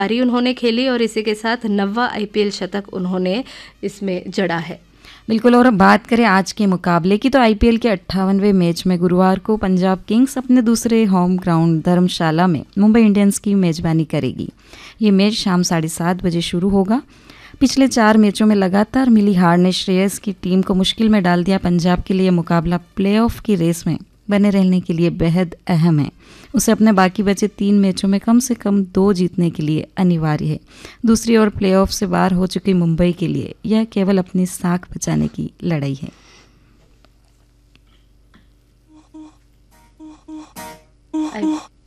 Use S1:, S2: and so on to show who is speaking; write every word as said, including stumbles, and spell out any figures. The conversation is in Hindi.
S1: पारी उन्होंने खेली और इसी के साथ नौवां आईपीएल शतक उन्होंने इसमें जड़ा है।
S2: बिल्कुल। और अब बात करें आज के मुकाबले की, तो आईपीएल के अट्ठावनवें मैच में गुरुवार को पंजाब किंग्स अपने दूसरे होम ग्राउंड धर्मशाला में मुंबई इंडियंस की मेजबानी करेगी। ये मैच शाम साढ़े सात बजे शुरू होगा। पिछले चार मैचों में लगातार मिली हार ने श्रेयस की टीम को मुश्किल में डाल दिया। पंजाब के लिए मुकाबला प्लेऑफ की रेस में बने रहने के लिए बेहद अहम है। उसे अपने बाकी बचे तीन मैचों में कम से कम दो जीतने के लिए अनिवार्य है। दूसरी ओर प्लेऑफ से बाहर हो चुकी मुंबई के लिए यह केवल अपनी साख बचाने की लड़ाई है।
S1: I-